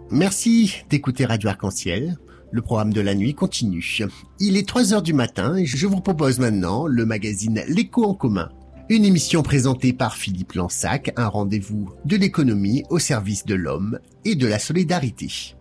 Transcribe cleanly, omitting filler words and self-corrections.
Merci d'écouter Radio Arc-en-Ciel. Le programme de la nuit continue. Il est 3h du matin et je vous propose maintenant le magazine L'Écho en commun. Une émission présentée par Philippe Lansac, un rendez-vous de l'économie au service de l'homme et de la solidarité.